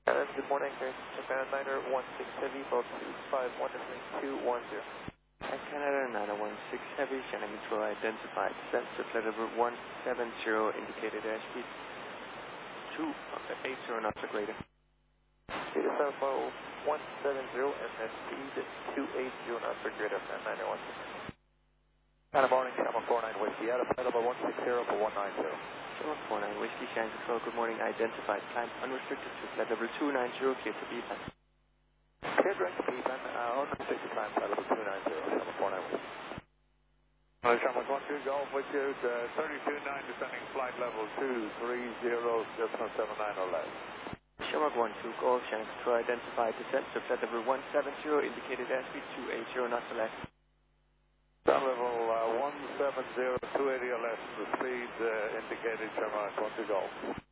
Good morning, guys. Japan Niner 16 Heavy, Bolt 251 210. Canada 916 Heavy, Shannon Control identified. Sensor flight level 170, indicated airspeed 280 knots or greater. Data South level 170 and then speed 280 knots or greater from 916. Kind of morning, Channel 49 Whiskey, out of flight level 160 for 190. Channel 49 Whiskey, Shannon Control, good morning, identified. Climb unrestricted to flight level 290, clear to BPAN. Clear direct to BPAN, unrestricted time, flight level 290, Channel 49 Whiskey. Shamrock 12 Golf, which is 32.9, descending flight level 230, 079 or less. Shamrock 12 Golf, Shannon Control identified. Descent to flight level 170, indicated airspeed 280 knots or less. Ground level 170, 280 or less, the speed indicated Shamrock 12 Golf.